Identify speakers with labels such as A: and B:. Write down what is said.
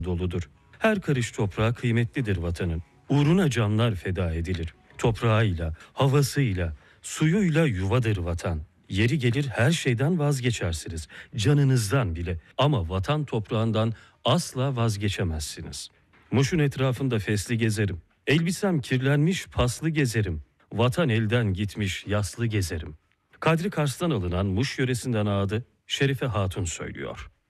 A: doludur. Her karış toprağı kıymetlidir vatanın. Uğruna canlar feda edilir. Toprağıyla, havasıyla, suyuyla yuvadır vatan. Yeri gelir her şeyden vazgeçersiniz. Canınızdan bile. Ama vatan toprağından asla vazgeçemezsiniz. Muş'un etrafında fesli gezerim. Elbisem kirlenmiş paslı gezerim. Vatan elden gitmiş yaslı gezerim. Kadri Kars'tan alınan Muş yöresinden ağadı Şerife Hatun söylüyor.